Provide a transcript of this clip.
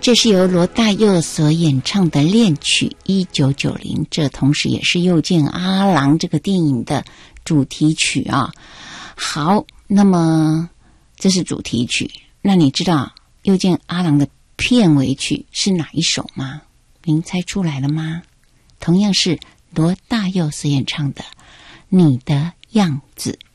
这是由罗大佑所演唱的恋曲1990，这同时也是又见阿郎这个电影的主题曲啊。好，那么这是主题曲，那你知道又见阿郎的片尾曲是哪一首吗？您猜出来了吗？同样是罗大佑所演唱的《你的样子》。